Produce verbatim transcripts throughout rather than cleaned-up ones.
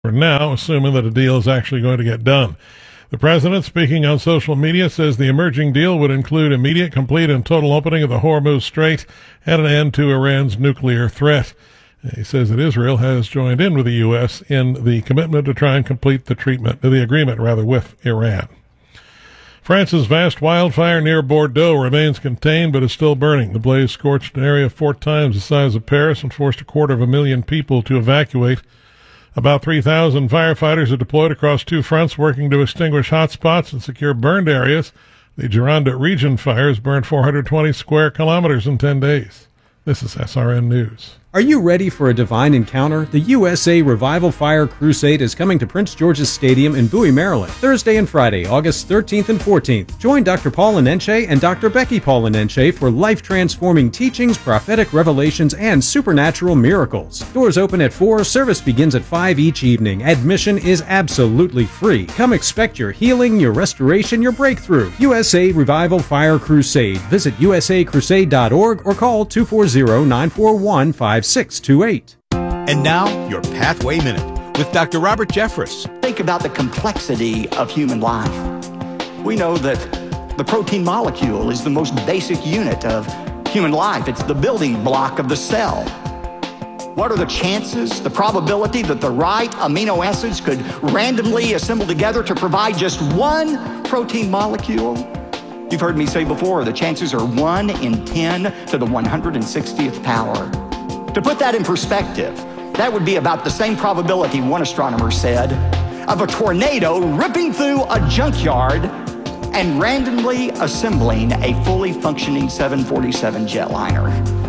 for now, assuming that a deal is actually going to get done. The president, speaking on social media, says the emerging deal would include immediate, complete, and total opening of the Hormuz Strait and an end to Iran's nuclear threat. He says that Israel has joined in with the U S in the commitment to try and complete the treatment, the agreement rather, with Iran. France's vast wildfire near Bordeaux remains contained but is still burning. The blaze scorched an area four times the size of Paris and forced a quarter of a million people to evacuate. About three thousand firefighters are deployed across two fronts, working to extinguish hot spots and secure burned areas. The Gironde region fires burned four hundred twenty square kilometers in ten days. This is S R N News. Are you ready for a divine encounter? The U S A Revival Fire Crusade is coming to Prince George's Stadium in Bowie, Maryland, Thursday and Friday, August thirteenth and fourteenth. Join Doctor Paul Anenche and Doctor Becky Paul Anenche for life-transforming teachings, prophetic revelations, and supernatural miracles. Doors open at four, service begins at five each evening. Admission is absolutely free. Come expect your healing, your restoration, your breakthrough. U S A Revival Fire Crusade. Visit u s a crusade dot org or call two four zero, nine four one, five six two eight. And now, your Pathway Minute with Doctor Robert Jeffress. Think about the complexity of human life. We know that the protein molecule is the most basic unit of human life. It's the building block of the cell. What are the chances, the probability that the right amino acids could randomly assemble together to provide just one protein molecule? You've heard me say before, the chances are one in ten to the one hundred sixtieth power. To put that in perspective, that would be about the same probability, one astronomer said, of a tornado ripping through a junkyard and randomly assembling a fully functioning seven forty-seven jetliner.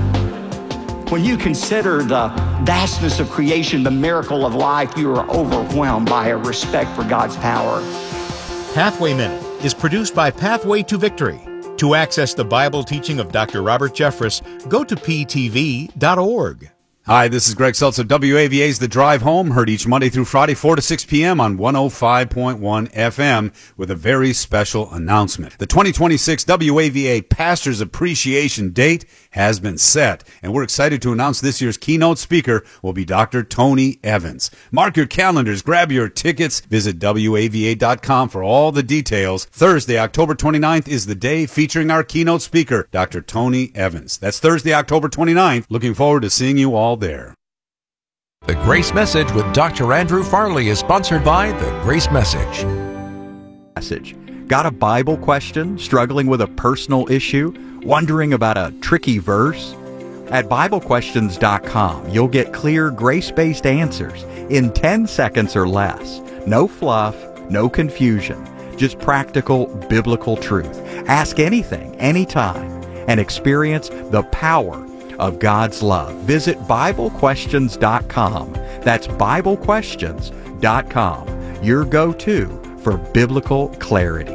When you consider the vastness of creation, the miracle of life, you are overwhelmed by a respect for God's power. Pathway Minute is produced by Pathway to Victory. To access the Bible teaching of Doctor Robert Jeffress, go to p t v dot org. Hi, this is Greg Seltz of W A V A's The Drive Home, heard each Monday through Friday, four to six p.m. on one oh five point one F M, with a very special announcement. The twenty twenty-six W A V A Pastors Appreciation Date has been set, and we're excited to announce this year's keynote speaker will be Doctor Tony Evans. Mark your calendars, grab your tickets, visit w a v a dot com for all the details. Thursday, October twenty-ninth is the day featuring our keynote speaker, Doctor Tony Evans. That's Thursday, October twenty-ninth. Looking forward to seeing you all there. The Grace Message with Doctor Andrew Farley is sponsored by The Grace Message. Message. Got a Bible question? Struggling with a personal issue? Wondering about a tricky verse? At bible questions dot com, you'll get clear, grace-based answers in ten seconds or less. No fluff, no confusion, just practical biblical truth. Ask anything, anytime, and experience the power of God's love. Visit bible questions dot com. That's bible questions dot com, your go-to for biblical clarity.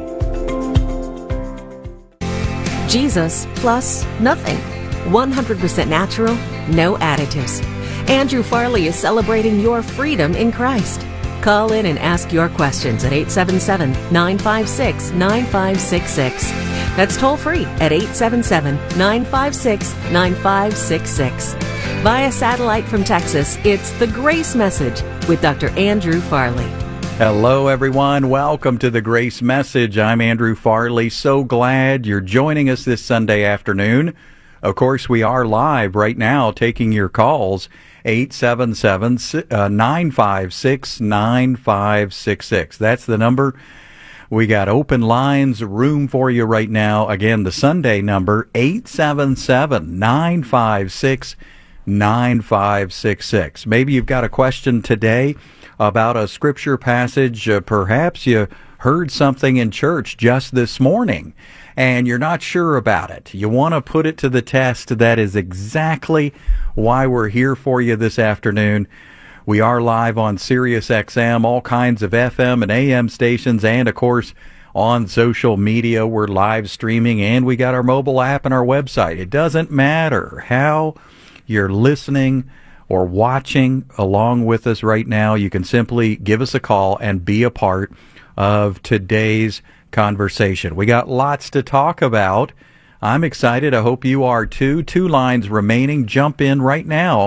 Jesus plus nothing. one hundred percent natural, no additives. Andrew Farley is celebrating your freedom in Christ. Call in and ask your questions at eight seven seven, nine five six, nine five six six. That's toll free at eight seven seven, nine five six, nine five six six. Via satellite from Texas, it's The Grace Message with Doctor Andrew Farley. Hello, everyone. Welcome to The Grace Message. I'm Andrew Farley. So glad you're joining us this Sunday afternoon. Of course, we are live right now taking your calls, eight seven seven, nine five six, nine five six six. That's the number. We got open lines, room for you right now. Again, the Sunday number, eight seven seven, nine five six, nine five six six. Maybe you've got a question today about a scripture passage. Uh, perhaps you heard something in church just this morning and you're not sure about it. You want to put it to the test. That is exactly why we're here for you this afternoon. We are live on Sirius X M, all kinds of F M and A M stations, and, of course, on social media. We're live streaming, and we got our mobile app and our website. It doesn't matter how you're listening or watching along with us right now. You can simply give us a call and be a part of today's conversation. We got lots to talk about. I'm excited. I hope you are too. Two lines remaining. Jump in right now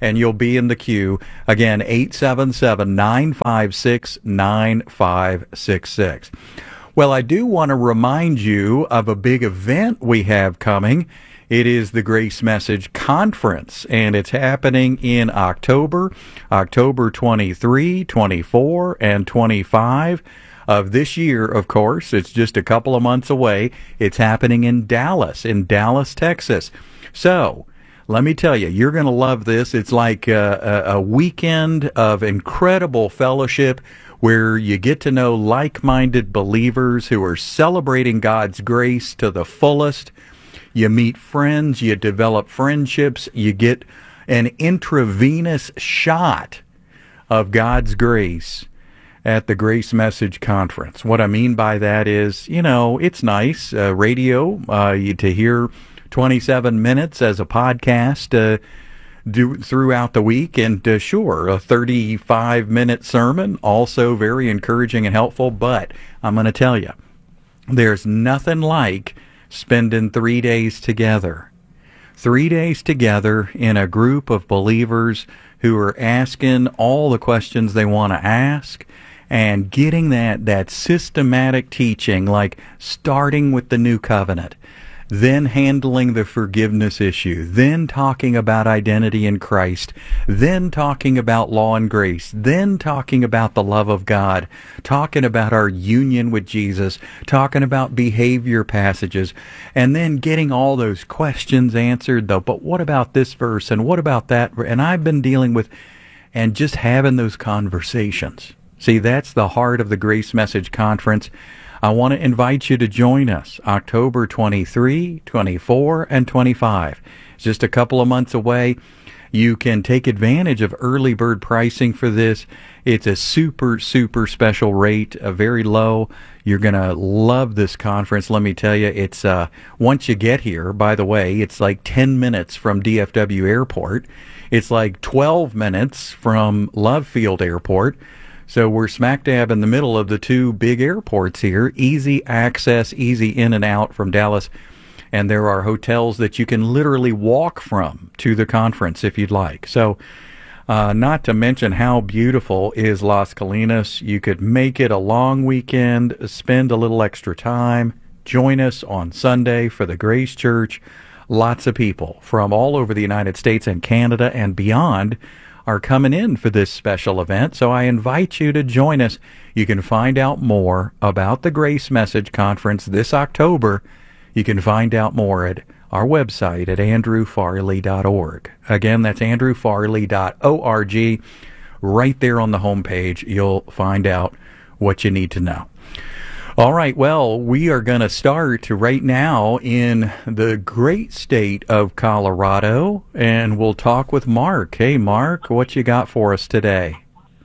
and you'll be in the queue. Again, eight seven seven, nine five six, nine five six six. Well, I do want to remind you of a big event we have coming. It is the Grace Message Conference, and it's happening in October, October twenty-third, twenty-fourth, and twenty-fifth of this year, of course. It's just a couple of months away. It's happening in Dallas, in Dallas, Texas. So, let me tell you, you're going to love this. It's like a, a, a weekend of incredible fellowship where you get to know like-minded believers who are celebrating God's grace to the fullest. You meet friends, you develop friendships, you get an intravenous shot of God's grace at the Grace Message Conference. What I mean by that is, you know, it's nice, uh, radio, uh, you, to hear twenty-seven minutes as a podcast uh, do, throughout the week, and uh, sure, a thirty-five minute sermon, also very encouraging and helpful, but I'm going to tell you, there's nothing like spending three days together. Three days together in a group of believers who are asking all the questions they want to ask and getting that, that systematic teaching, like starting with the new covenant, then handling the forgiveness issue, then talking about identity in Christ, then talking about law and grace, then talking about the love of God, talking about our union with Jesus, talking about behavior passages, and then getting all those questions answered, though, but what about this verse, and what about that? And I've been dealing with, and just having those conversations. See, that's the heart of the Grace Message Conference. I want to invite you to join us October twenty-third, twenty-fourth, and twenty-fifth. It's just a couple of months away. You can take advantage of early bird pricing for this. It's a super, super special rate, a very low. You're going to love this conference. Let me tell you, it's uh, once you get here, by the way, it's like ten minutes from D F W Airport. It's like twelve minutes from Love Field Airport. So we're smack dab in the middle of the two big airports here. Easy access, easy in and out from Dallas. And there are hotels that you can literally walk from to the conference if you'd like. So uh, not to mention how beautiful is Las Colinas. You could make it a long weekend, spend a little extra time. Join us on Sunday for the Grace Church. Lots of people from all over the United States and Canada and beyond are coming in for this special event, so I invite you to join us. You can find out more about the Grace Message Conference this October. You can find out more at our website at andrew farley dot org. Again, that's andrew farley dot org. Right there on the homepage, you'll find out what you need to know. All right, well, we are going to start right now in the great state of Colorado, and we'll talk with Mark. Hey, Mark, what you got for us today?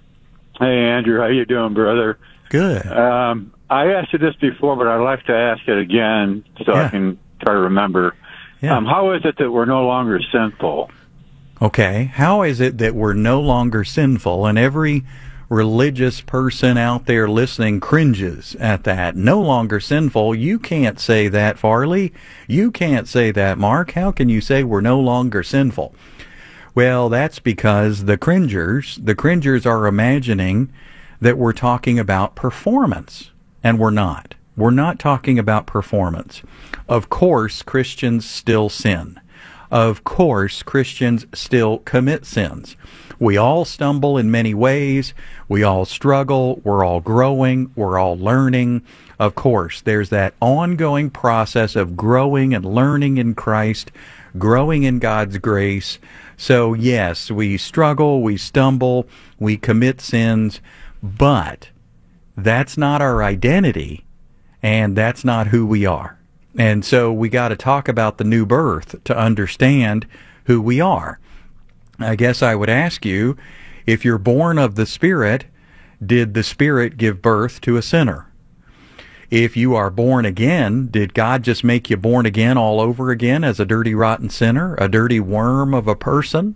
Hey, Andrew, how you doing, brother? Good. Um, I asked you this before, but I'd like to ask it again so yeah. I can try to remember. Yeah. Um, how is it that we're no longer sinful? Okay, how is it that we're no longer sinful? And every religious person out there listening cringes at that. No longer sinful. You can't say that, Farley. You can't say that, Mark. How can you say we're no longer sinful? Well, that's because the cringers, the cringers are imagining that we're talking about performance, and we're not. We're not talking about performance. Of course, Christians still sin. Of course, Christians still commit sins. We all stumble in many ways. We all struggle. We're all growing. We're all learning. Of course, there's that ongoing process of growing and learning in Christ, growing in God's grace. So, yes, we struggle, we stumble, we commit sins, but that's not our identity, and that's not who we are. And so we got to talk about the new birth to understand who we are. I guess I would ask you, if you're born of the Spirit, did the Spirit give birth to a sinner? If you are born again, did God just make you born again all over again as a dirty, rotten sinner, a dirty worm of a person?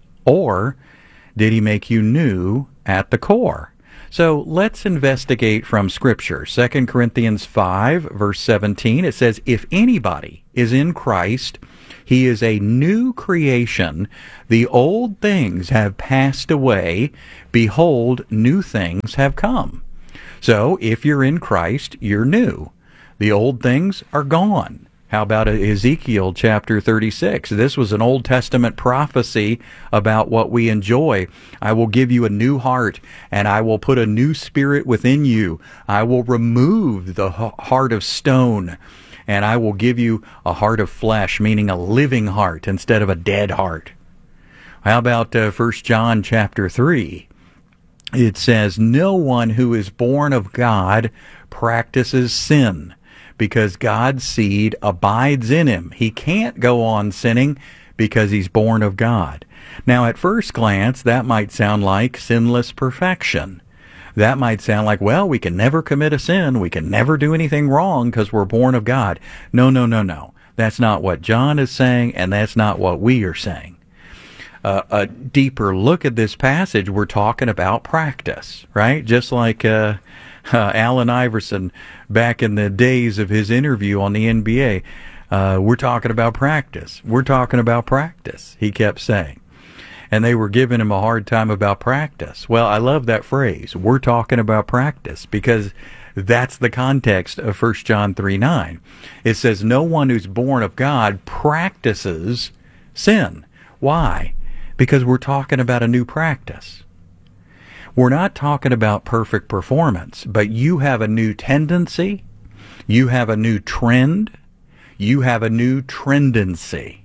Or did he make you new at the core? So let's investigate from Scripture. Second Corinthians five, verse seventeen, it says, if anybody is in Christ, He is a new creation. The old things have passed away. Behold, new things have come. So if you're in Christ, you're new. The old things are gone. How about Ezekiel chapter thirty-six? This was an Old Testament prophecy about what we enjoy. I will give you a new heart, and I will put a new spirit within you. I will remove the heart of stone, and I will give you a heart of flesh, meaning a living heart instead of a dead heart. How about uh, First John chapter three? It says, no one who is born of God practices sin, because God's seed abides in him. He can't go on sinning because he's born of God. Now, at first glance, that might sound like sinless perfection. That might sound like, well, we can never commit a sin. We can never do anything wrong because we're born of God. No, no, no, no. That's not what John is saying, and that's not what we are saying. Uh, a deeper look at this passage, we're talking about practice, right? Just like uh, uh, Allen Iverson back in the days of his interview on the N B A. Uh, we're talking about practice. We're talking about practice, he kept saying. And they were giving him a hard time about practice. Well, I love that phrase, we're talking about practice, because that's the context of First John three nine. It says, no one who's born of God practices sin. Why? Because we're talking about a new practice. We're not talking about perfect performance, but you have a new tendency, you have a new trend, you have a new trendency.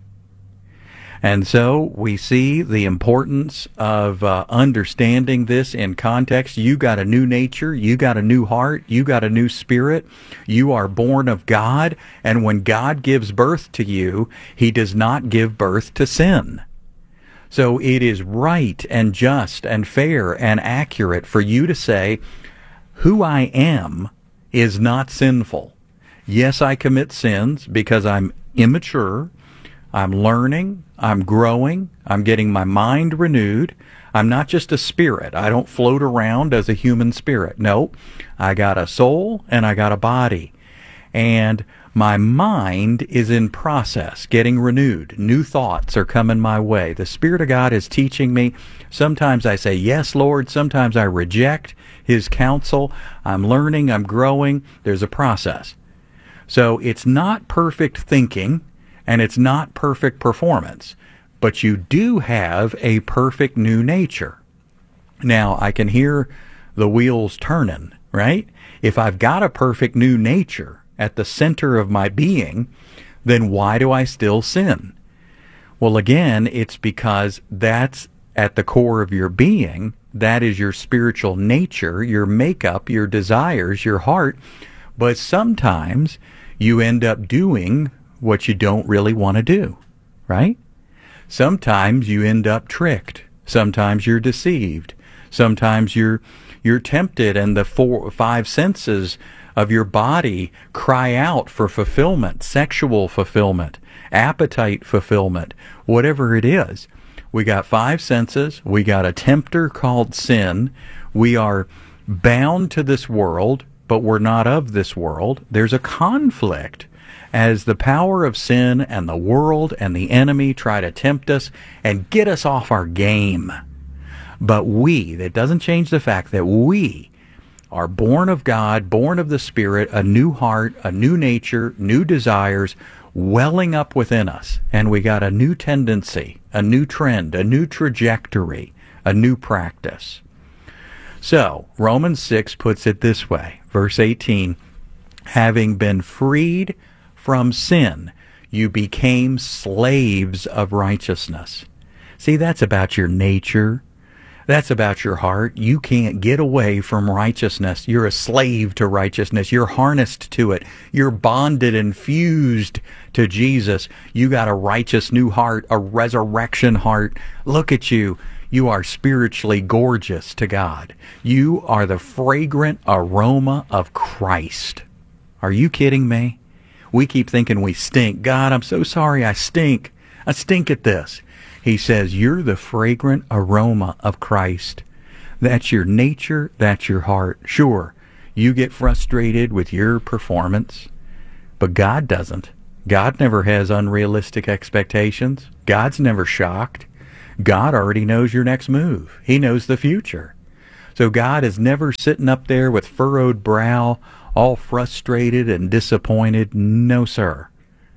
And so we see the importance of uh, understanding this in context. You got a new nature, you got a new heart, you got a new spirit, you are born of God, and when God gives birth to you, he does not give birth to sin. So it is right and just and fair and accurate for you to say, who I am is not sinful. Yes, I commit sins because I'm immature, I'm learning, I'm growing, I'm getting my mind renewed. I'm not just a spirit. I don't float around as a human spirit. No, I got a soul and I got a body. And my mind is in process, getting renewed. New thoughts are coming my way. The Spirit of God is teaching me. Sometimes I say, yes, Lord. Sometimes I reject his counsel. I'm learning. I'm growing. There's a process. So it's not perfect thinking, and it's not perfect performance. But you do have a perfect new nature. Now, I can hear the wheels turning, right? If I've got a perfect new nature at the center of my being, then why do I still sin? Well, again, it's because that's at the core of your being. That is your spiritual nature, your makeup, your desires, your heart. But sometimes you end up doing what you don't really want to do, right? Sometimes you end up tricked. Sometimes you're deceived. Sometimes you're you're tempted, and the four five senses of your body cry out for fulfillment, sexual fulfillment, appetite fulfillment, whatever it is. We got five senses. We got a tempter called sin. We are bound to this world, but we're not of this world. There's a conflict as the power of sin and the world and the enemy try to tempt us and get us off our game. But we, that doesn't change the fact that we are born of God, born of the Spirit, a new heart, a new nature, new desires welling up within us. And we got a new tendency, a new trend, a new trajectory, a new practice. So, Romans six puts it this way, verse eighteen, having been freed from sin, you became slaves of righteousness. See, that's about your nature. That's about your heart. You can't get away from righteousness. You're a slave to righteousness. You're harnessed to it. You're bonded and fused to Jesus. You got a righteous new heart, a resurrection heart. Look at you. You are spiritually gorgeous to God. You are the fragrant aroma of Christ. Are you kidding me? We keep thinking we stink. God, I'm so sorry I stink. I stink at this. He says, you're the fragrant aroma of Christ. That's your nature. That's your heart. Sure, you get frustrated with your performance, but God doesn't. God never has unrealistic expectations. God's never shocked. God already knows your next move. He knows the future. So God is never sitting up there with furrowed brow, all frustrated and disappointed. No, sir.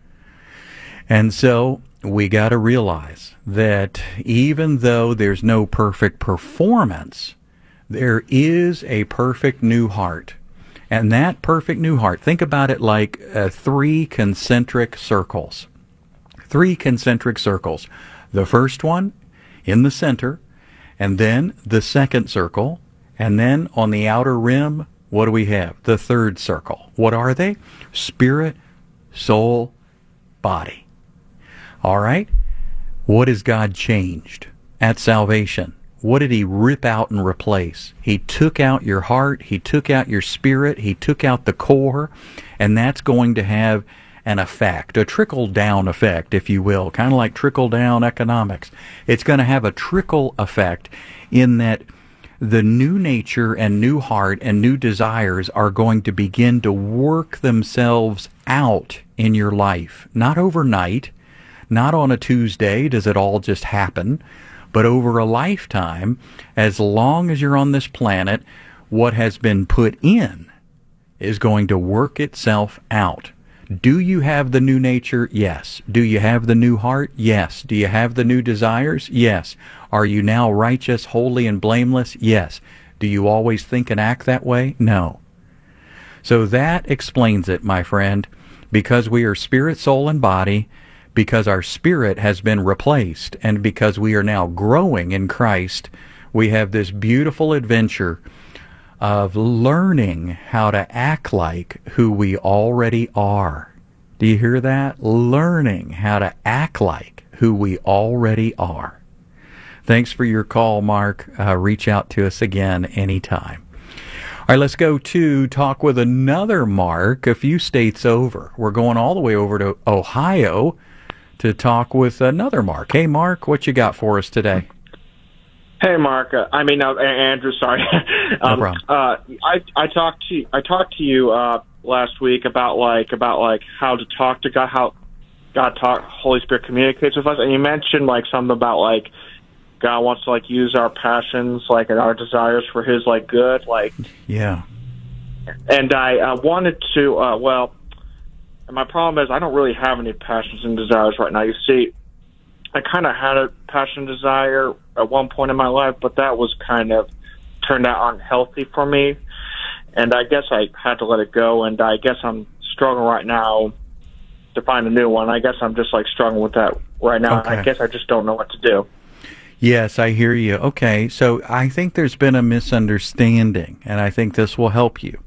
And so we got to realize that even though there's no perfect performance, there is a perfect new heart. And that perfect new heart, think about it like uh, three concentric circles. Three concentric circles. The first one in the center, and then the second circle, and then on the outer rim, what do we have? The third circle. What are they? Spirit, soul, body. All right? What has God changed at salvation? What did he rip out and replace? He took out your heart, he took out your spirit, he took out the core, and that's going to have an effect, a trickle-down effect, if you will, kind of like trickle-down economics. It's going to have a trickle effect in that the new nature and new heart and new desires are going to begin to work themselves out in your life. Not overnight, not on a Tuesday does it all just happen, but over a lifetime, as long as you're on this planet, what has been put in is going to work itself out. Do you have the new nature? Yes. Do you have the new heart? Yes. Do you have the new desires? Yes. Are you now righteous, holy, and blameless? Yes. Do you always think and act that way? No. So that explains it, my friend. Because we are spirit, soul, and body, because our spirit has been replaced, and because we are now growing in Christ, we have this beautiful adventure of learning how to act like who we already are. Do you hear that? Learning how to act like who we already are. Thanks for your call, Mark. Uh, reach out to us again anytime. All right, let's go to talk with another Mark a few states over. We're going all the way over to Ohio to talk with another Mark. Hey, Mark, what you got for us today? Hey, Mark. Uh, I mean, uh, Andrew. Sorry. um, no problem. Uh, I I talked to I talked to you uh, last week about like about like how to talk to God, how God talk, Holy Spirit communicates with us, and you mentioned like something about like God wants to like use our passions, like and our desires for His like good, like yeah. And I uh, wanted to uh, well, my problem is I don't really have any passions and desires right now. You see, I kind of had a passion desire at one point in my life, but that was kind of turned out unhealthy for me, and I guess I had to let it go, and I guess I'm struggling right now to find a new one. I guess I'm just like struggling with that right now. Okay. I guess I just don't know what to do. Yes, I hear you. Okay, so I think there's been a misunderstanding, and I think this will help you.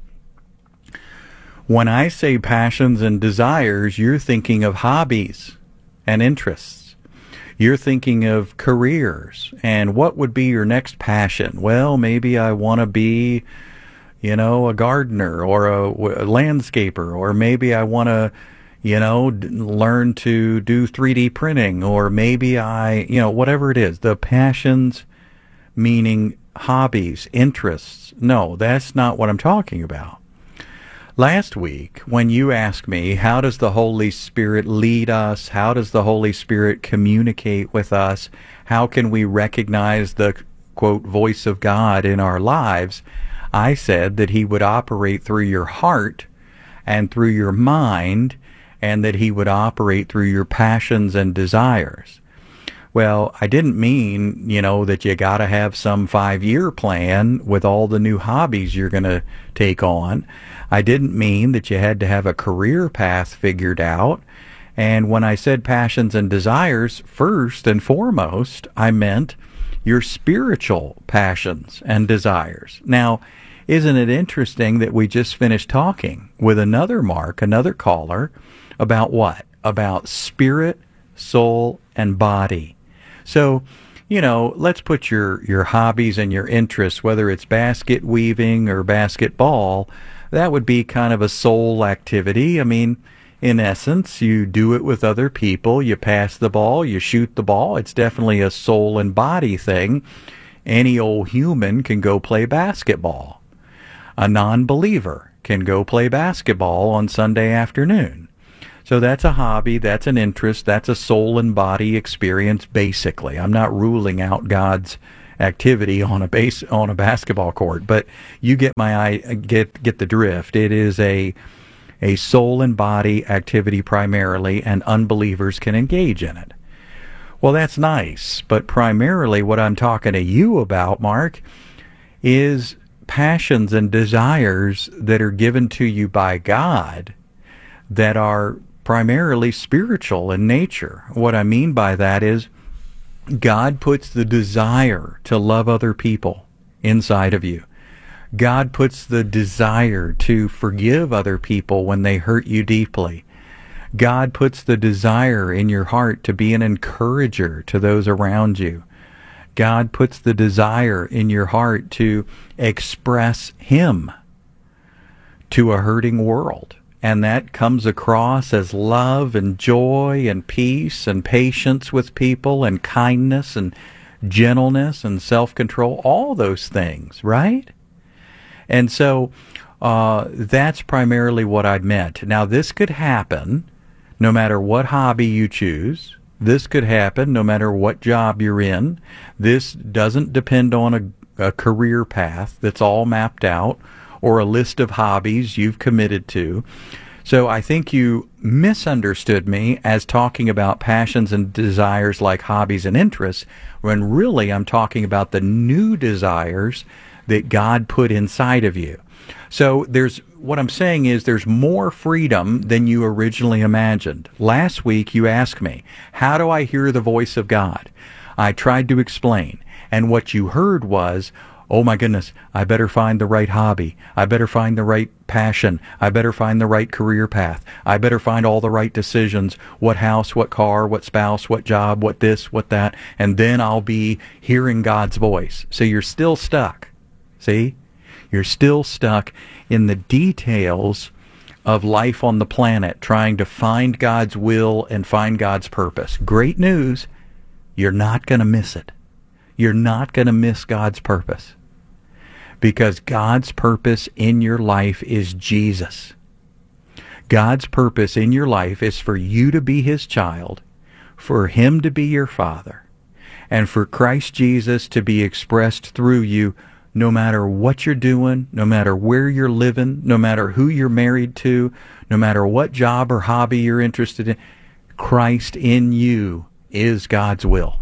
When I say passions and desires, you're thinking of hobbies and interests. You're thinking of careers, and what would be your next passion? Well, maybe I want to be, you know, a gardener or a, a landscaper, or maybe I want to, you know, d- learn to do three D printing, or maybe I, you know, whatever it is. The passions, meaning hobbies, interests. No, that's not what I'm talking about. Last week, when you asked me, how does the Holy Spirit lead us? How does the Holy Spirit communicate with us? How can we recognize the, quote, voice of God in our lives? I said that He would operate through your heart and through your mind, and that He would operate through your passions and desires. Well, I didn't mean, you know, that you got to have some five-year plan with all the new hobbies you're going to take on. I didn't mean that you had to have a career path figured out. And when I said passions and desires, first and foremost, I meant your spiritual passions and desires. Now, isn't it interesting that we just finished talking with another Mark, another caller, about what? About spirit, soul, and body. So, you know, let's put your, your hobbies and your interests, whether it's basket weaving or basketball, that would be kind of a soul activity. I mean, in essence, you do it with other people, you pass the ball, you shoot the ball. It's definitely a soul and body thing. Any old human can go play basketball. A non-believer can go play basketball on Sunday afternoon. So that's a hobby, that's an interest, that's a soul and body experience, basically. I'm not ruling out God's activity on a base on a basketball court, but you get my get get the drift. It is a a soul and body activity primarily, and unbelievers can engage in it. Well, that's nice, but primarily what I'm talking to you about, Mark, is passions and desires that are given to you by God that are primarily spiritual in nature. What I mean by that is God puts the desire to love other people inside of you. God puts the desire to forgive other people when they hurt you deeply. God puts the desire in your heart to be an encourager to those around you. God puts the desire in your heart to express Him to a hurting world. And that comes across as love and joy and peace and patience with people and kindness and gentleness and self-control, all those things, right? And so uh, that's primarily what I meant. Now, this could happen no matter what hobby you choose. This could happen no matter what job you're in. This doesn't depend on a, a career path that's all mapped out, or a list of hobbies you've committed to. So I think you misunderstood me as talking about passions and desires like hobbies and interests, when really I'm talking about the new desires that God put inside of you. So there's what I'm saying is there's more freedom than you originally imagined. Last week you asked me, how do I hear the voice of God? I tried to explain, and what you heard was, oh my goodness, I better find the right hobby. I better find the right passion. I better find the right career path. I better find all the right decisions. What house, what car, what spouse, what job, what this, what that. And then I'll be hearing God's voice. So you're still stuck. See? You're still stuck in the details of life on the planet, trying to find God's will and find God's purpose. Great news. You're not going to miss it. You're not going to miss God's purpose, because God's purpose in your life is Jesus. God's purpose in your life is for you to be His child, for Him to be your Father, and for Christ Jesus to be expressed through you no matter what you're doing, no matter where you're living, no matter who you're married to, no matter what job or hobby you're interested in. Christ in you is God's will.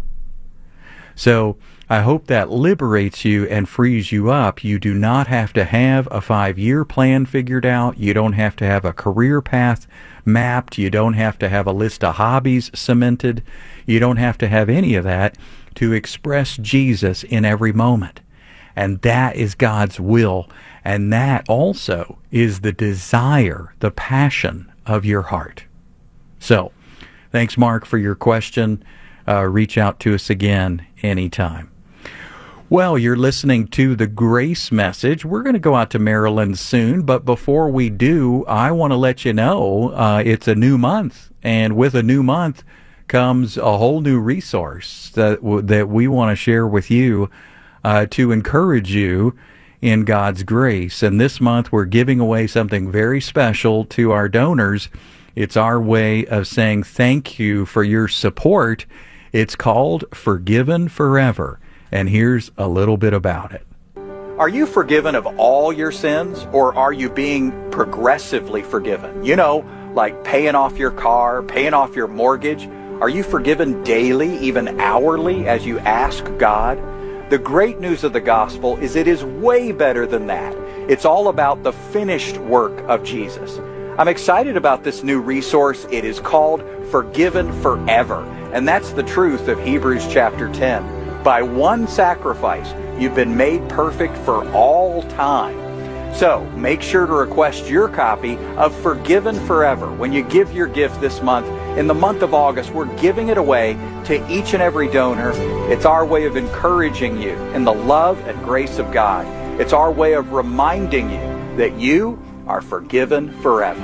So I hope that liberates you and frees you up. You do not have to have a five-year plan figured out. You don't have to have a career path mapped. You don't have to have a list of hobbies cemented. You don't have to have any of that to express Jesus in every moment. And that is God's will. And that also is the desire, the passion of your heart. So, thanks, Mark, for your question. Uh, reach out to us again anytime. Well, you're listening to the Grace Message. We're going to go out to Maryland soon, but before we do, I want to let you know uh, it's a new month, and with a new month comes a whole new resource that w- that we want to share with you uh, to encourage you in God's grace. And this month we're giving away something very special to our donors. It's our way of saying thank you for your support. It's called Forgiven Forever, and here's a little bit about it. Are you forgiven of all your sins, or are you being progressively forgiven? You know, like paying off your car, paying off your mortgage. Are you forgiven daily, even hourly, as you ask God? The great news of the gospel is it is way better than that. It's all about the finished work of Jesus. I'm excited about this new resource. It is called Forgiven Forever. And that's the truth of Hebrews chapter ten. By one sacrifice, you've been made perfect for all time. So make sure to request your copy of Forgiven Forever when you give your gift this month. In the month of August, we're giving it away to each and every donor. It's our way of encouraging you in the love and grace of God. It's our way of reminding you that you are forgiven forever.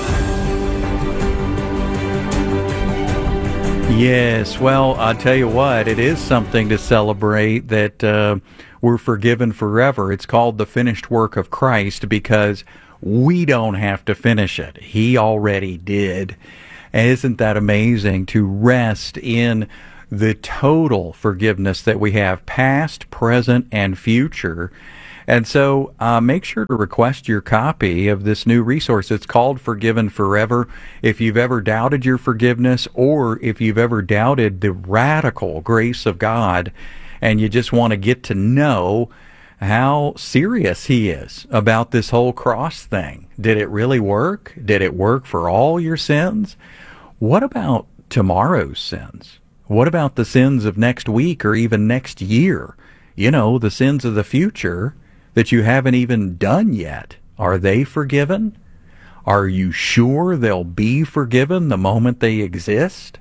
Yes, well, I'll tell you what, it is something to celebrate that uh, we're forgiven forever. It's called the finished work of Christ because we don't have to finish it. He already did. And isn't that amazing to rest in the total forgiveness that we have, past, present, and future? And so uh, make sure to request your copy of this new resource. It's called Forgiven Forever. If you've ever doubted your forgiveness, or if you've ever doubted the radical grace of God, and you just want to get to know how serious He is about this whole cross thing. Did it really work? Did it work for all your sins? What about tomorrow's sins? What about the sins of next week or even next year? You know, the sins of the future that you haven't even done yet. Are they forgiven? Are you sure they'll be forgiven the moment they exist?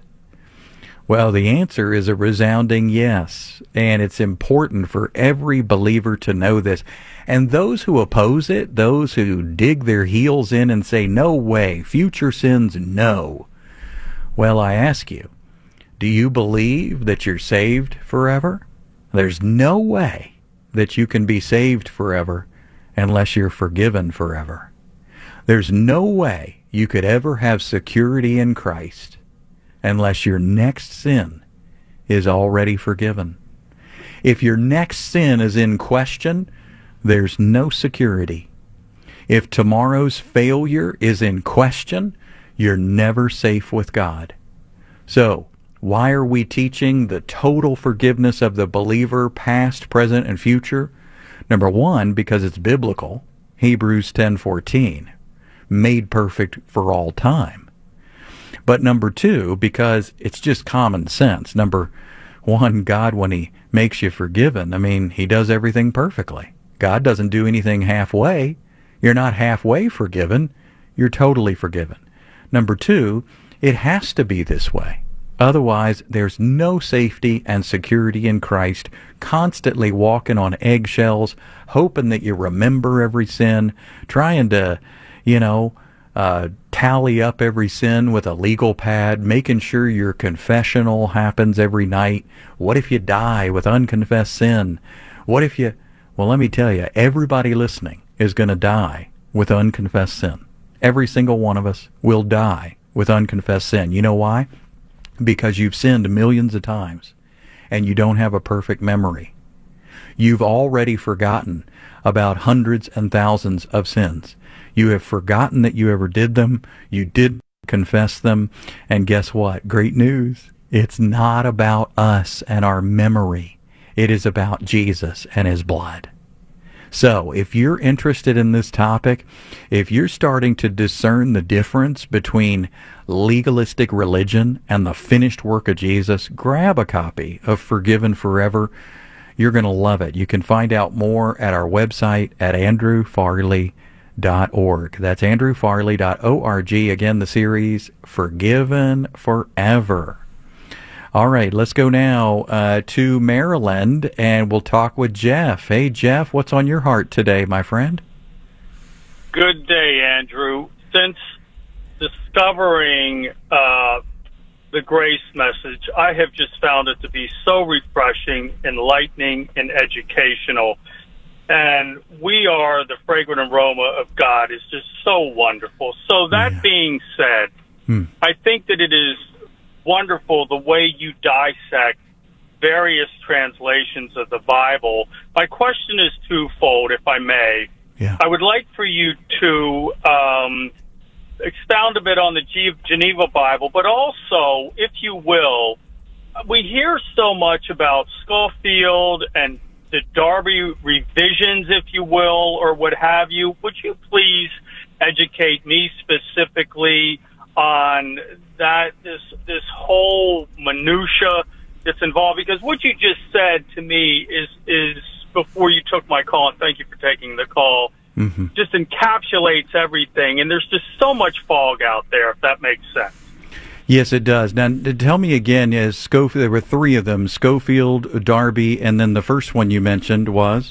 Well, the answer is a resounding yes, and it's important for every believer to know this. And those who oppose it, those who dig their heels in and say, no way, future sins, no. Well, I ask you, do you believe that you're saved forever? There's no way that you can be saved forever unless you're forgiven forever. There's no way you could ever have security in Christ unless your next sin is already forgiven. If your next sin is in question, there's no security. If tomorrow's failure is in question, you're never safe with God. So, why are we teaching the total forgiveness of the believer, past, present, and future? Number one, because it's biblical. Hebrews ten fourteen, made perfect for all time. But number two, because it's just common sense. Number one, God, when He makes you forgiven, I mean, He does everything perfectly. God doesn't do anything halfway. You're not halfway forgiven. You're totally forgiven. Number two, it has to be this way. Otherwise, there's no safety and security in Christ, constantly walking on eggshells, hoping that you remember every sin, trying to, you know, uh, tally up every sin with a legal pad, making sure your confessional happens every night. What if you die with unconfessed sin? What if you... Well, let me tell you, everybody listening is going to die with unconfessed sin. Every single one of us will die with unconfessed sin. You know why? Because you've sinned millions of times, and you don't have a perfect memory. You've already forgotten about hundreds and thousands of sins. You have forgotten that you ever did them. You did confess them. And guess what? Great news. It's not about us and our memory. It is about Jesus and His blood. So, if you're interested in this topic, if you're starting to discern the difference between legalistic religion and the finished work of Jesus, grab a copy of Forgiven Forever. You're going to love it. You can find out more at our website at andrew farley dot org. That's andrew farley dot org. Again, the series Forgiven Forever. All right, let's go now uh, to Maryland, and we'll talk with Jeff. Hey, Jeff, what's on your heart today, my friend? Good day, Andrew. Since discovering uh, the grace message, I have just found it to be so refreshing, enlightening, and educational. And we are the fragrant aroma of God is just so wonderful. So that yeah. being said, hmm. I think that it is wonderful the way you dissect various translations of the Bible. My question is twofold, if I may. Yeah. I would like for you to um, expound a bit on the Geneva Bible, but also, if you will, we hear so much about Scofield and the Darby revisions, if you will, or what have you. Would you please educate me specifically on that, this this whole minutia that's involved? Because what you just said to me is is before you took my call, and thank you for taking the call, mm-hmm. just encapsulates everything, and there's just so much fog out there, if that makes sense. Yes, it does. Now, tell me again, is Scofield, there were three of them, Scofield, Darby, and then the first one you mentioned was?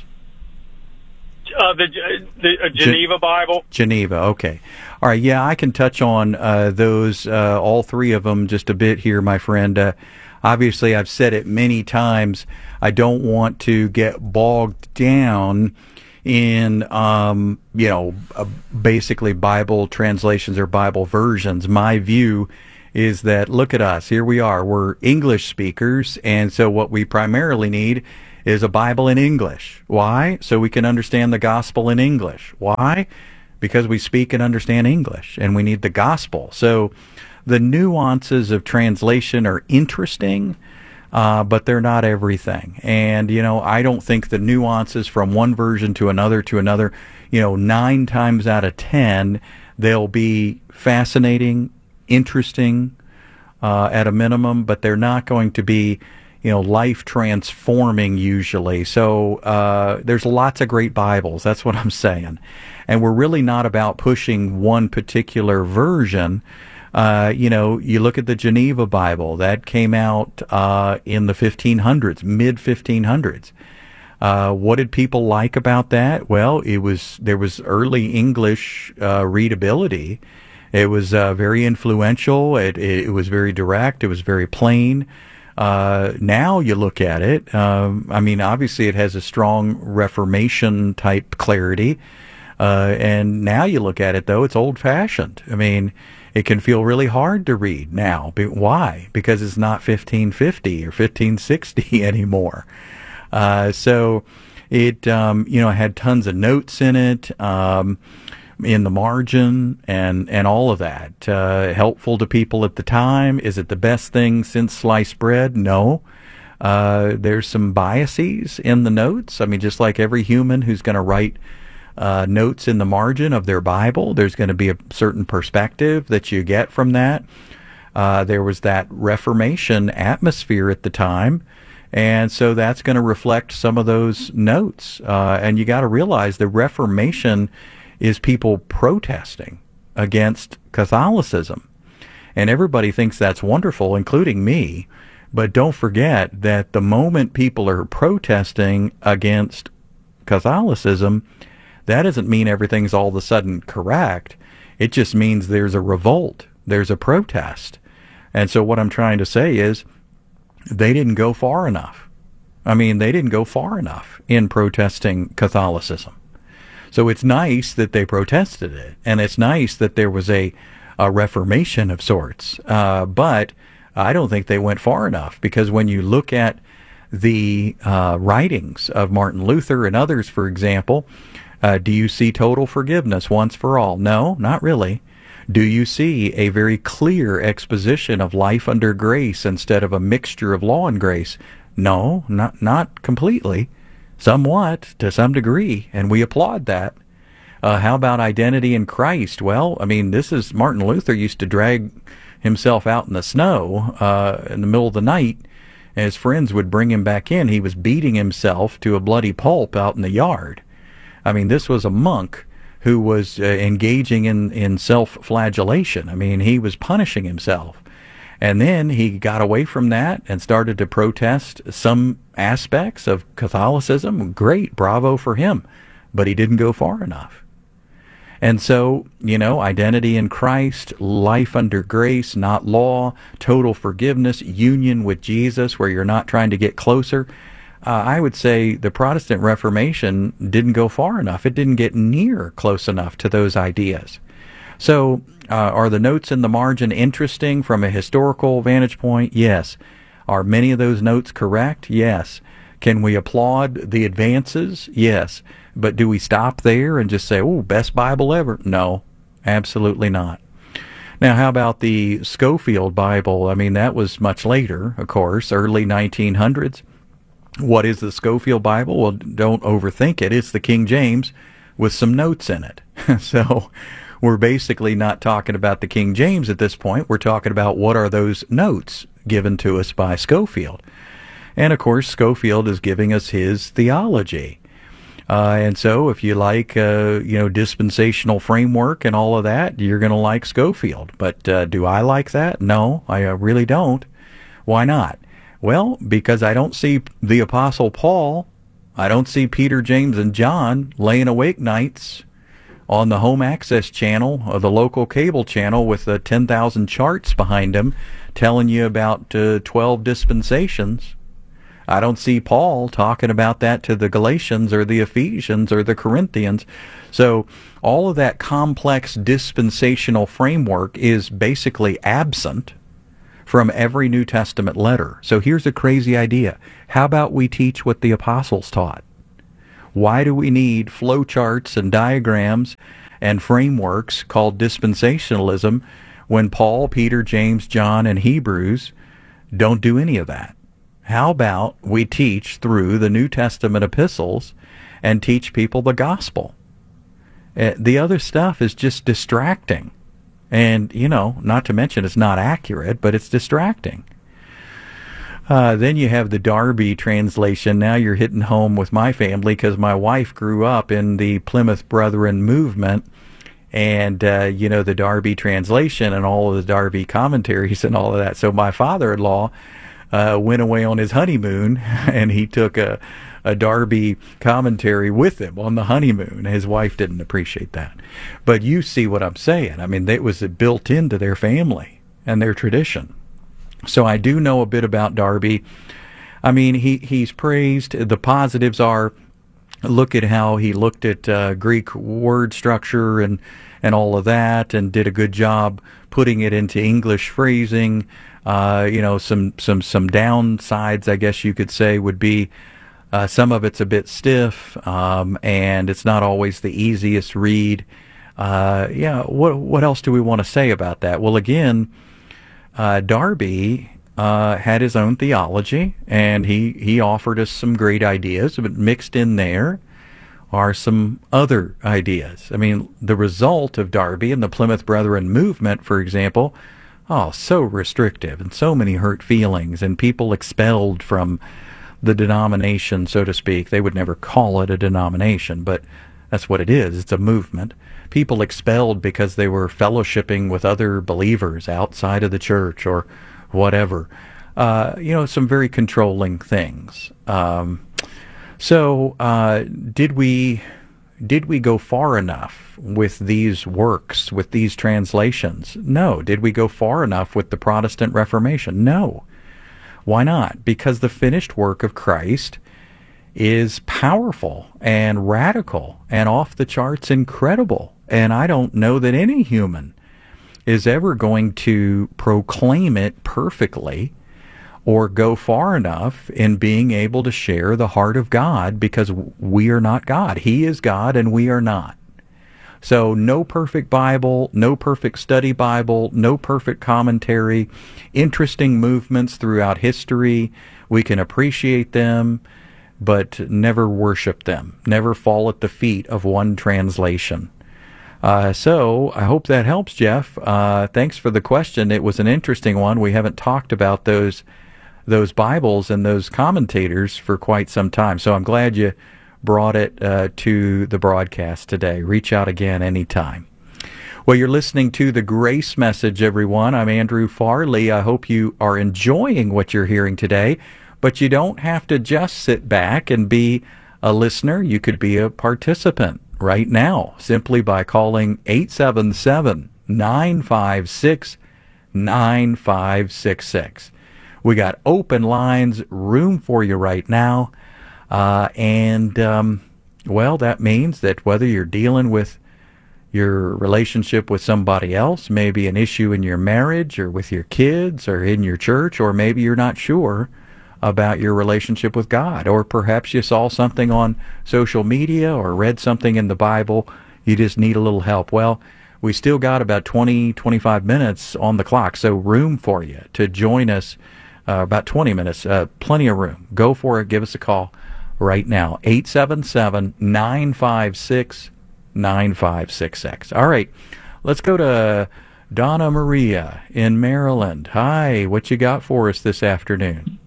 Uh, the the uh, Geneva Gen- Bible. Geneva, okay. All right, yeah, I can touch on uh, those, uh, all three of them, just a bit here, my friend. Uh, obviously, I've said it many times. I don't want to get bogged down in, um, you know, uh, basically Bible translations or Bible versions. My view is that, look at us, here we are, we're English speakers, and so what we primarily need is a Bible in English. Why? So we can understand the gospel in English. Why? Because we speak and understand English, and we need the gospel. So the nuances of translation are interesting, uh, but they're not everything. And, you know, I don't think the nuances from one version to another to another, you know, nine times out of ten, they'll be fascinating, interesting uh, at a minimum, but they're not going to be, you know, life transforming usually. So uh, there's lots of great Bibles. That's what I'm saying. And we're really not about pushing one particular version. Uh, you know, you look at the Geneva Bible. That came out uh, in the fifteen hundreds, mid fifteen hundreds. Uh, what did people like about that? Well, it was there was early English uh, readability. It was uh, very influential. It, it, it was very direct. It was very plain. Uh, now you look at it, um, I mean, obviously it has a strong Reformation type clarity. Uh, and now you look at it, though, it's old fashioned. I mean, it can feel really hard to read now. Why? Because it's not fifteen fifty or fifteen sixty anymore. Uh, so it, um, you know, had tons of notes in it, um, in the margin and, and all of that. Uh, helpful to people at the time. Is it the best thing since sliced bread? No. Uh, there's some biases in the notes. I mean, just like every human who's going to write uh, notes in the margin of their Bible, there's going to be a certain perspective that you get from that. Uh, there was that Reformation atmosphere at the time. And so that's going to reflect some of those notes. Uh, and you got to realize the Reformation is people protesting against Catholicism. And everybody thinks that's wonderful, including me. But don't forget that the moment people are protesting against Catholicism, that doesn't mean everything's all of a sudden correct. It just means there's a revolt. There's a protest. And so what I'm trying to say is they didn't go far enough. I mean, they didn't go far enough in protesting Catholicism. So it's nice that they protested it, and it's nice that there was a, a reformation of sorts. Uh, but I don't think they went far enough, because when you look at the uh, writings of Martin Luther and others, for example, uh, do you see total forgiveness once for all? No, not really. Do you see a very clear exposition of life under grace instead of a mixture of law and grace? No, not not completely. Somewhat, to some degree, and we applaud that. Uh, how about identity in Christ? Well, I mean, this is Martin Luther used to drag himself out in the snow uh, in the middle of the night, and his friends would bring him back in. He was beating himself to a bloody pulp out in the yard. I mean, this was a monk who was uh, engaging in, in self-flagellation. I mean, he was punishing himself. And then he got away from that and started to protest some aspects of Catholicism. Great, bravo for him. But he didn't go far enough. And so, you know, identity in Christ, life under grace, not law, total forgiveness, union with Jesus where you're not trying to get closer. Uh, I would say the Protestant Reformation didn't go far enough. It didn't get near close enough to those ideas. So, uh, are the notes in the margin interesting from a historical vantage point? Yes. Are many of those notes correct? Yes. Can we applaud the advances? Yes. But do we stop there and just say, oh, best Bible ever? No, absolutely not. Now, how about the Scofield Bible? I mean, that was much later, of course, early nineteen hundreds. What is the Scofield Bible? Well, don't overthink it. It's the King James with some notes in it. So we're basically not talking about the King James at this point. We're talking about what are those notes given to us by Scofield. And, of course, Scofield is giving us his theology. Uh, and so if you like, uh, you know, dispensational framework and all of that, you're going to like Scofield. But uh, do I like that? No, I uh, really don't. Why not? Well, because I don't see the Apostle Paul, I don't see Peter, James, and John laying awake nights on the home access channel or the local cable channel with uh, ten thousand charts behind them telling you about uh, twelve dispensations. I don't see Paul talking about that to the Galatians or the Ephesians or the Corinthians. So all of that complex dispensational framework is basically absent from every New Testament letter. So here's a crazy idea. How about we teach what the apostles taught? Why do we need flowcharts and diagrams and frameworks called dispensationalism when Paul, Peter, James, John, and Hebrews don't do any of that? How about we teach through the New Testament epistles and teach people the gospel? Uh, the other stuff is just distracting. And, you know, not to mention it's not accurate, but it's distracting. Uh, then you have the Darby translation. Now you're hitting home with my family because my wife grew up in the Plymouth Brethren movement. And, uh, you know, the Darby translation and all of the Darby commentaries and all of that. So my father-in-law uh, went away on his honeymoon, and he took a, a Darby commentary with him on the honeymoon. His wife didn't appreciate that. But you see what I'm saying. I mean, it was built into their family and their tradition. So I do know a bit about Darby. I mean, he, he's praised. The positives are, look at how he looked at uh, Greek word structure and, and all of that, and did a good job putting it into English phrasing. Uh, you know, some, some, some downsides, I guess you could say, would be uh, some of it's a bit stiff, um, and it's not always the easiest read. Uh, yeah, what, what else do we want to say about that? Well, again, uh, Darby uh, had his own theology, and he, he offered us some great ideas, but mixed in there are some other ideas. I mean, the result of Darby and the Plymouth Brethren movement, for example, oh, so restrictive and so many hurt feelings and people expelled from the denomination, so to speak. They would never call it a denomination, but that's what it is. It's a movement. People expelled because they were fellowshipping with other believers outside of the church or whatever. Uh, you know, some very controlling things. Um, so, uh, did we did we go far enough with these works, with these translations? No. Did we go far enough with the Protestant Reformation? No. Why not? Because the finished work of Christ is powerful and radical and off the charts incredible. And I don't know that any human is ever going to proclaim it perfectly or go far enough in being able to share the heart of God, because we are not God. He is God and we are not. So no perfect Bible, no perfect study Bible, no perfect commentary, interesting movements throughout history. We can appreciate them, but never worship them, never fall at the feet of one translation. Uh, so I hope that helps, Jeff. Uh, thanks for the question. It was an interesting one. We haven't talked about those those Bibles and those commentators for quite some time. So I'm glad you brought it uh, to the broadcast today. Reach out again anytime. Well, you're listening to The Grace Message, everyone. I'm Andrew Farley. I hope you are enjoying what you're hearing today, but you don't have to just sit back and be a listener. You could be a participant right now simply by calling eight seven seven, nine five six, nine five six six. We got open lines, room for you right now. Uh, and, um, well, that means that whether you're dealing with your relationship with somebody else, maybe an issue in your marriage or with your kids or in your church, or maybe you're not sure about your relationship with God, or perhaps you saw something on social media or read something in the Bible, you just need a little help. Well, we still got about twenty, twenty-five minutes on the clock, so room for you to join us. Uh, about twenty minutes, uh, plenty of room. Go for it. Give us a call right now, eight seven seven, nine five six, nine five six six. All right, let's go to Donna Maria in Maryland. Hi, what you got for us this afternoon?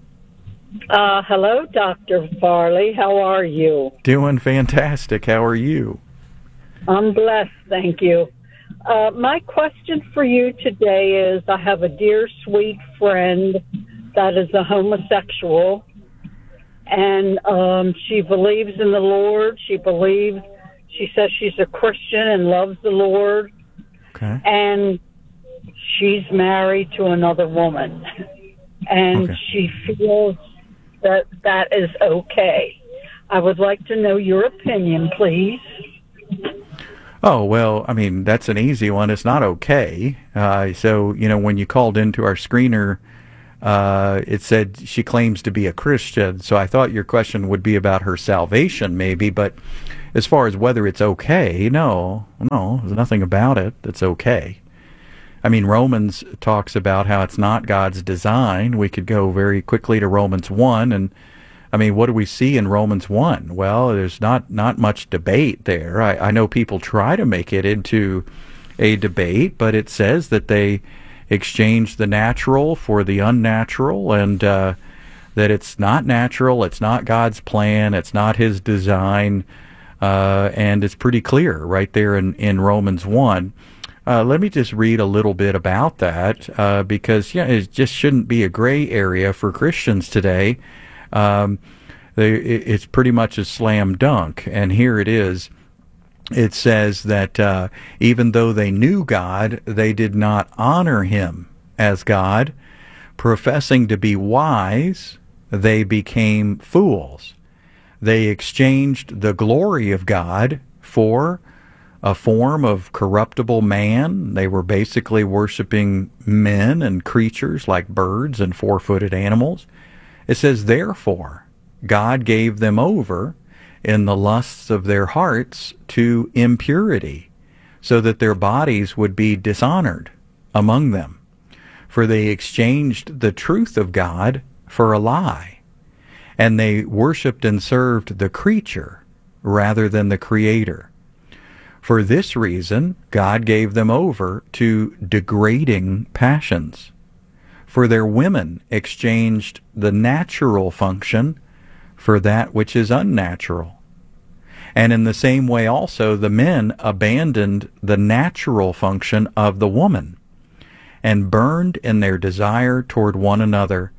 Uh, hello, Doctor Farley. How are you? Doing fantastic. How are you? I'm blessed, thank you. Uh, my question for you today is, I have a dear, sweet friend that is a homosexual, and um, she believes in the Lord. She believes, she says she's a Christian and loves the Lord. Okay. And she's married to another woman, and okay. she feels that that is okay. I would like to know your opinion, please. Oh, well, I mean, that's an easy one. It's not okay. Uh, so, you know, when you called into our screener, uh, it said she claims to be a Christian. So I thought your question would be about her salvation, maybe. But as far as whether it's okay, no, no, there's nothing about it that's okay. I mean, Romans talks about how it's not God's design. We could go very quickly to Romans one, and I mean, what do we see in Romans one? Well, there's not, not much debate there. I, I know people try to make it into a debate, but it says that they exchange the natural for the unnatural, and uh, that it's not natural, it's not God's plan, it's not His design, uh, and it's pretty clear right there in, in Romans one. Uh, let me just read a little bit about that, uh, because yeah, it just shouldn't be a gray area for Christians today. Um, they, it's pretty much a slam dunk, and here it is. It says that uh, even though they knew God, they did not honor Him as God. Professing to be wise, they became fools. They exchanged the glory of God for a form of corruptible man. They were basically worshiping men and creatures like birds and four-footed animals. It says, therefore, God gave them over in the lusts of their hearts to impurity, so that their bodies would be dishonored among them. For they exchanged the truth of God for a lie, and they worshipped and served the creature rather than the Creator. For this reason, God gave them over to degrading passions. For their women exchanged the natural function for that which is unnatural. And in the same way also the men abandoned the natural function of the woman, and burned in their desire toward one another,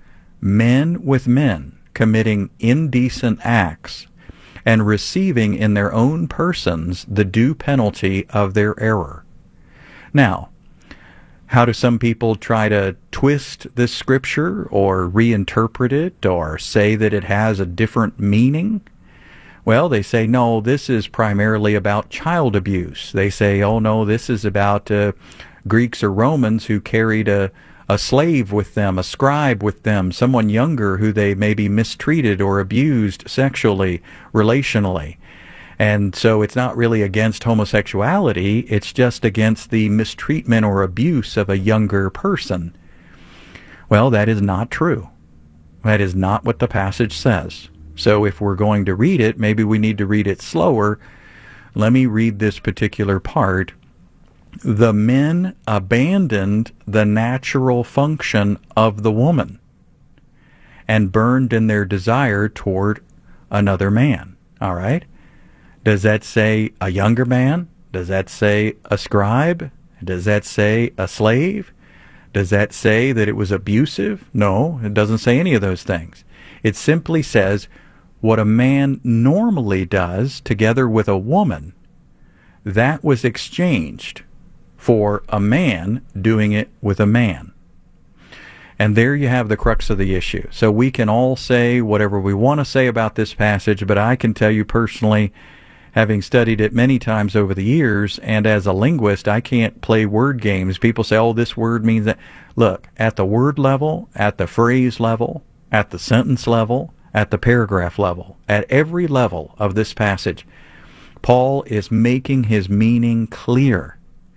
men with men, committing indecent acts, and receiving in their own persons the due penalty of their error. Now, how do some people try to twist this scripture or reinterpret it or say that it has a different meaning? Well, they say, no, this is primarily about child abuse. They say, oh, no, this is about uh, Greeks or Romans who carried a, a slave with them, a scribe with them, someone younger who they maybe mistreated or abused sexually, relationally. And so it's not really against homosexuality, it's just against the mistreatment or abuse of a younger person. Well, that is not true. That is not what the passage says. So if we're going to read it, maybe we need to read it slower. Let me read this particular part. The men abandoned the natural function of the woman and burned in their desire toward another man. All right? Does that say a younger man? Does that say a scribe? Does that say a slave? Does that say that it was abusive? No, it doesn't say any of those things. It simply says what a man normally does together with a woman, that was exchanged for a man doing it with a man. And there you have the crux of the issue. So we can all say whatever we want to say about this passage, but I can tell you personally, having studied it many times over the years, and as a linguist, I can't play word games. People say, oh, this word means that. Look, at the word level, at the phrase level, at the sentence level, at the paragraph level, at every level of this passage, Paul is making his meaning clear.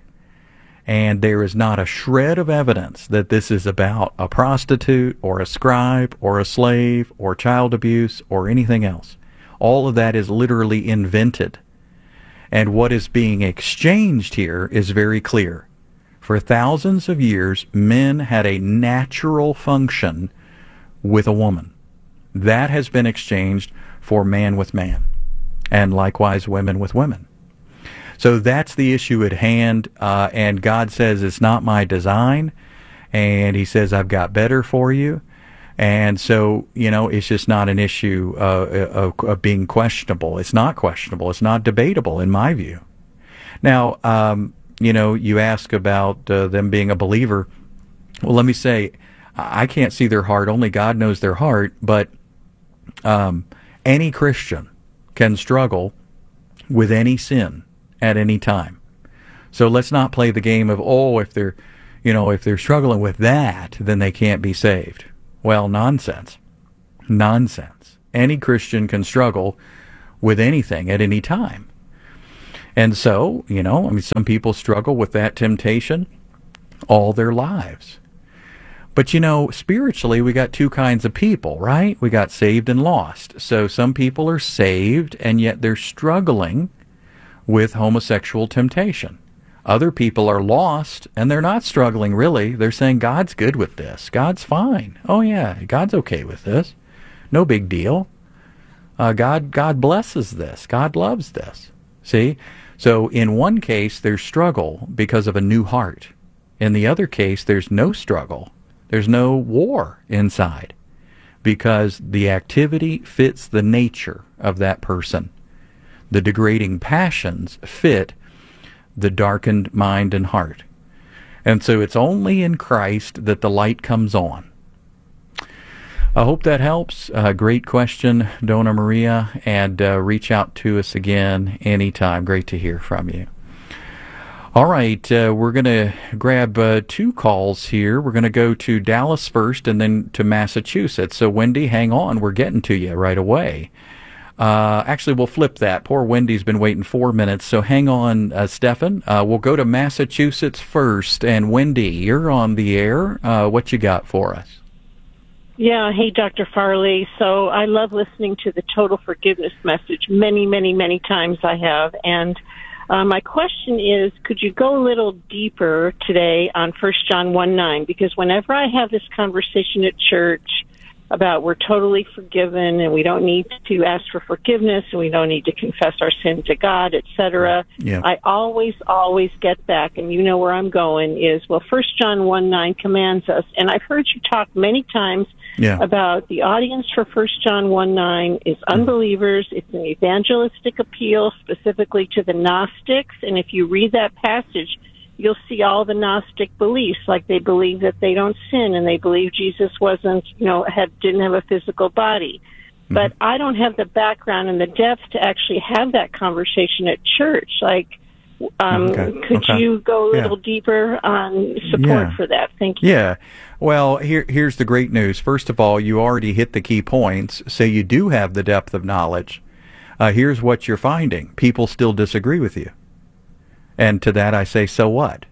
And there is not a shred of evidence that this is about a prostitute or a scribe or a slave or child abuse or anything else. All of that is literally invented. And what is being exchanged here is very clear. For thousands of years, men had a natural function with a woman. That has been exchanged for man with man, and likewise women with women. So that's the issue at hand, uh, and God says it's not my design, and He says I've got better for you. And so, you know, it's just not an issue uh, of, of being questionable. It's not questionable. It's not debatable, in my view. Now, um, you know, you ask about uh, them being a believer. Well, let me say, I can't see their heart. Only God knows their heart. But um, any Christian can struggle with any sin at any time. So let's not play the game of, oh, if they're, you know, if they're struggling with that, then they can't be saved. Well, nonsense. Nonsense. Any Christian can struggle with anything at any time. And so, you know, I mean, some people struggle with that temptation all their lives. But, you know, spiritually, we got two kinds of people, right? We got saved and lost. So some people are saved, and yet they're struggling with homosexual temptation. Other people are lost, and they're not struggling, really. They're saying, God's good with this. God's fine. Oh, yeah, God's okay with this. No big deal. Uh, God, God blesses this. God loves this. See? So in one case, there's struggle because of a new heart. In the other case, there's no struggle. There's no war inside because the activity fits the nature of that person. The degrading passions fit the darkened mind and heart. And so it's only in Christ that the light comes on. I hope that helps. Uh, great question, Donna Maria, and uh, reach out to us again anytime. Great to hear from you. All right, uh, we're going to grab uh, two calls here. We're going to go to Dallas first and then to Massachusetts. So, Wendy, hang on. We're getting to you right away. Uh, actually, we'll flip that. Poor Wendy's been waiting four minutes. So hang on, uh, Stefan. Uh, we'll go to Massachusetts first. And, Wendy, you're on the air. Uh, what you got for us? Yeah, hey, Doctor Farley. So I love listening to the total forgiveness message. Many, many, many times I have. And Uh, my question is, could you go a little deeper today on First John one nine? Because whenever I have this conversation at church about we're totally forgiven and we don't need to ask for forgiveness and we don't need to confess our sin to God, et cetera, yeah. I always, always get back, and you know where I'm going, is, well, First John one nine commands us, and I've heard you talk many times yeah. about the audience for First John one nine is unbelievers. It's an evangelistic appeal specifically to the Gnostics, and if you read that passage, you'll see all the Gnostic beliefs, like they believe that they don't sin, and they believe Jesus wasn't, you know, had didn't have a physical body. Mm-hmm. But I don't have the background and the depth to actually have that conversation at church. Like, um, okay. could okay. you go a little yeah. deeper on support yeah. for that? Thank you. Yeah. Well, here, here's the great news. First of all, you already hit the key points, so you do have the depth of knowledge. Uh, here's what you're finding. People still disagree with you. And to that I say, so what?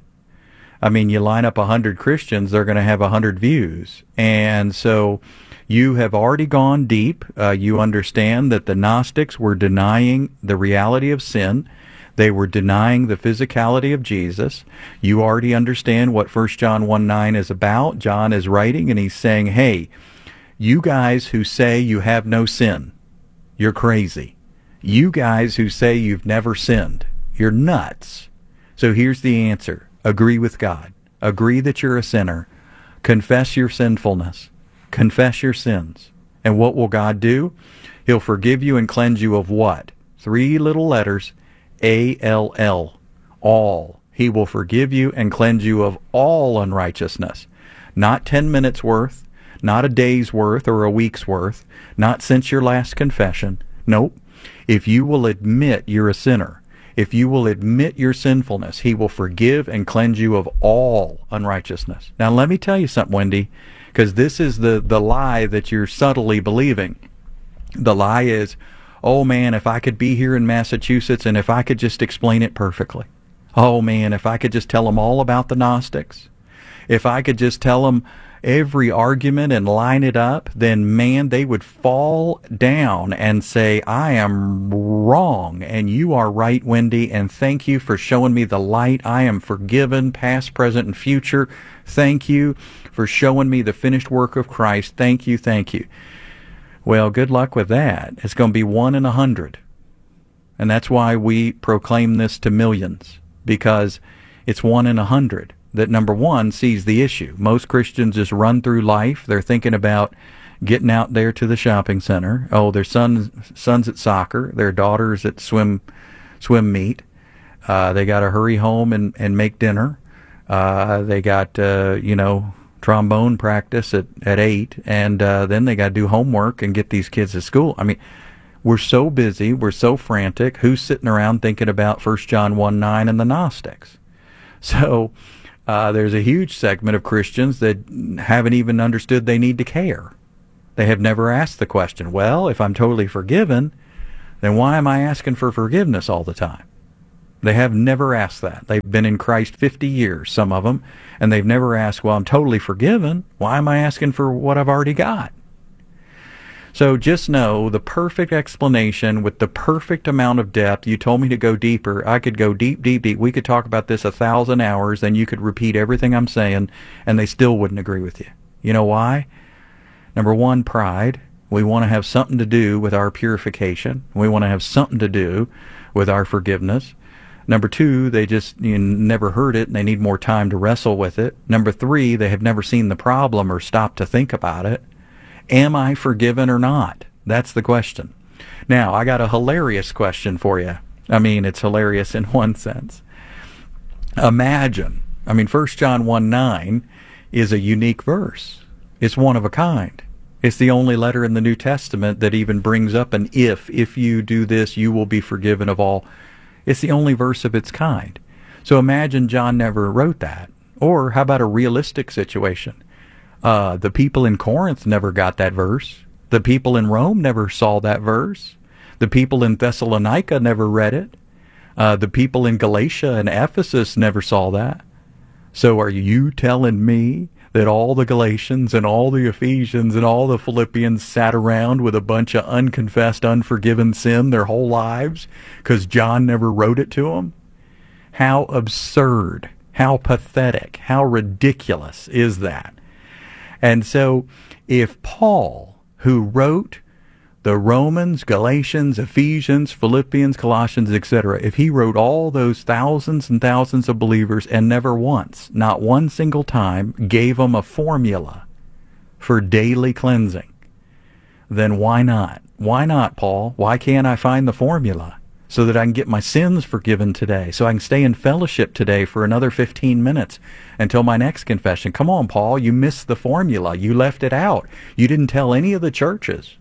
I mean, you line up a hundred Christians, they're going to have a hundred views. And so you have already gone deep. Uh, you understand that the Gnostics were denying the reality of sin. They were denying the physicality of Jesus. You already understand what First John one nine is about. John is writing, and he's saying, hey, you guys who say you have no sin, you're crazy. You guys who say you've never sinned, you're nuts. So here's the answer. Agree with God. Agree that you're a sinner. Confess your sinfulness. Confess your sins. And what will God do? He'll forgive you and cleanse you of what? Three little letters, A L L. All. He will forgive you and cleanse you of all unrighteousness. Not ten minutes worth, not a day's worth or a week's worth, not since your last confession. Nope. If you will admit you're a sinner, if you will admit your sinfulness, he will forgive and cleanse you of all unrighteousness. Now, let me tell you something, Wendy, because this is the, the lie that you're subtly believing. The lie is, oh, man, if I could be here in Massachusetts and if I could just explain it perfectly. Oh, man, if I could just tell them all about the Gnostics. If I could just tell them every argument and line it up, then, man, they would fall down and say, I am wrong, and you are right, Wendy, and thank you for showing me the light. I am forgiven, past, present, and future. Thank you for showing me the finished work of Christ. Thank you, thank you. Well, good luck with that. It's going to be one in a hundred. And that's why we proclaim this to millions, because it's one in a hundred that, number one, sees the issue. Most Christians just run through life. They're thinking about getting out there to the shopping center. Oh, their son's, son's at soccer. Their daughter's at swim swim meet. Uh, they got to hurry home and, and make dinner. Uh, they got, uh, you know, trombone practice at, at eight. And uh, then they got to do homework and get these kids to school. I mean, We're so busy, we're so frantic, who's sitting around thinking about First John one nine and the Gnostics? So uh, there's a huge segment of Christians that haven't even understood they need to care. They have never asked the question, well, if I'm totally forgiven, then why am I asking for forgiveness all the time? They have never asked that. They've been in Christ fifty years, some of them, and they've never asked, well, I'm totally forgiven. Why am I asking for what I've already got? So just know the perfect explanation with the perfect amount of depth. You told me to go deeper. I could go deep, deep, deep. We could talk about this a thousand hours, and you could repeat everything I'm saying, and they still wouldn't agree with you. You know why? Number one, pride. We want to have something to do with our purification. We want to have something to do with our forgiveness. Number two, they just you know, never heard it, and they need more time to wrestle with it. Number three, they have never seen the problem or stopped to think about it. Am I forgiven or not? That's the question. Now, I got a hilarious question for you. I mean, it's hilarious in one sense. Imagine, I mean, First John one nine is a unique verse. It's one of a kind. It's the only letter in the New Testament that even brings up an if. If you do this, you will be forgiven of all. It's the only verse of its kind. So imagine John never wrote that. Or how about a realistic situation? Uh, the people in Corinth never got that verse. The people in Rome never saw that verse. The people in Thessalonica never read it. Uh, the people in Galatia and Ephesus never saw that. So are you telling me that all the Galatians and all the Ephesians and all the Philippians sat around with a bunch of unconfessed, unforgiven sin their whole lives because John never wrote it to them? How absurd, how pathetic, how ridiculous is that? And so if Paul, who wrote the Romans, Galatians, Ephesians, Philippians, Colossians, et cetera, if he wrote all those thousands and thousands of believers and never once, not one single time, gave them a formula for daily cleansing, then why not? Why not, Paul? Why can't I find the formula so that I can get my sins forgiven today, so I can stay in fellowship today for another fifteen minutes until my next confession? Come on, Paul, you missed the formula. You left it out. You didn't tell any of the churches.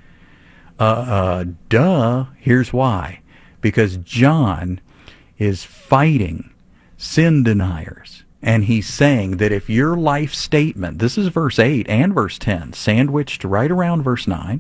Uh, uh, duh. Here's why. Because John is fighting sin deniers. And he's saying that if your life statement, this is verse eight and verse ten, sandwiched right around verse nine,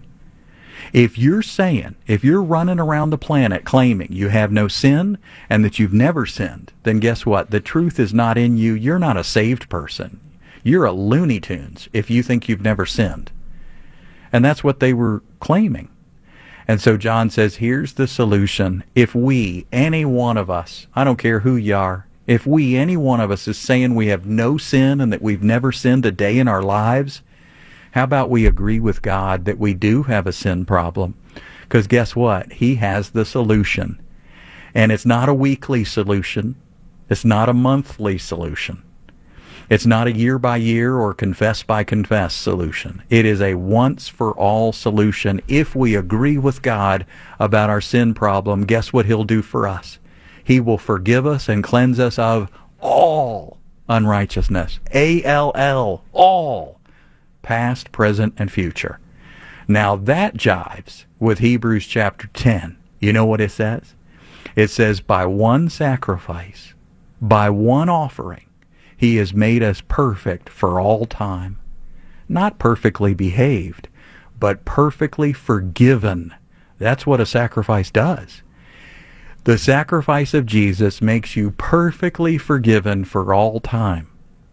if you're saying, if you're running around the planet claiming you have no sin and that you've never sinned, then guess what? The truth is not in you. You're not a saved person. You're a Looney Tunes if you think you've never sinned. And that's what they were claiming. And so John says, here's the solution. If we, any one of us, I don't care who you are, if we, any one of us is saying we have no sin and that we've never sinned a day in our lives, how about we agree with God that we do have a sin problem? Because guess what? He has the solution. And it's not a weekly solution. It's not a monthly solution. It's not a year-by-year or confess-by-confess solution. It is a once-for-all solution. If we agree with God about our sin problem, guess what He'll do for us? He will forgive us and cleanse us of all unrighteousness. A L L, all. Past, present, and future. Now that jives with Hebrews chapter ten. You know what it says? It says, by one sacrifice, by one offering, He has made us perfect for all time. Not perfectly behaved, but perfectly forgiven. That's what a sacrifice does. The sacrifice of Jesus makes you perfectly forgiven for all time.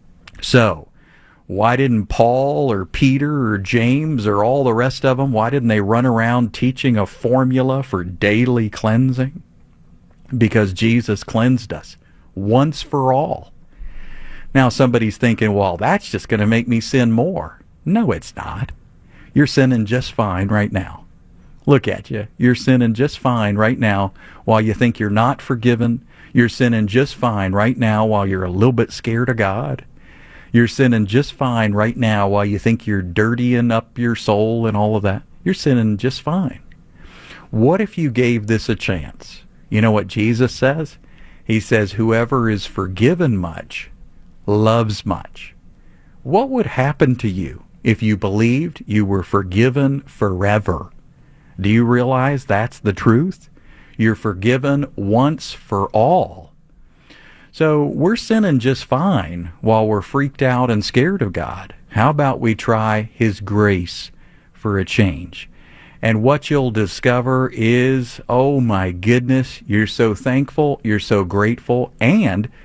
So, why didn't Paul or Peter or James or all the rest of them, why didn't they run around teaching a formula for daily cleansing? Because Jesus cleansed us once for all. Now somebody's thinking, well, that's just going to make me sin more. No, it's not. You're sinning just fine right now. Look at you. You're sinning just fine right now while you think you're not forgiven. You're sinning just fine right now while you're a little bit scared of God. You're sinning just fine right now while you think you're dirtying up your soul and all of that. You're sinning just fine. What if you gave this a chance? You know what Jesus says? He says, whoever is forgiven much loves much. What would happen to you if you believed you were forgiven forever? Do you realize that's the truth? You're forgiven once for all. So we're sinning just fine while we're freaked out and scared of God. How about we try His grace for a change? And what you'll discover is, oh my goodness, you're so thankful, you're so grateful, and